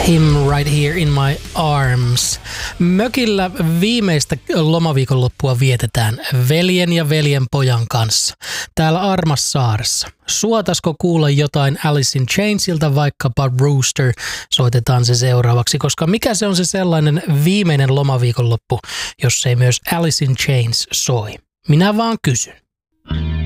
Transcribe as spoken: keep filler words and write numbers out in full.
Him right here in my arms. Mökillä viimeistä lomaviikonloppua vietetään veljen ja veljen pojan kanssa. Täällä Armassaaressa. Suotasko kuulla jotain Alice in Chainsilta, vaikkapa Rooster? Soitetaan se seuraavaksi, koska mikä se on se sellainen viimeinen lomaviikonloppu, jos ei myös Alice in Chains soi? Minä vaan kysyn.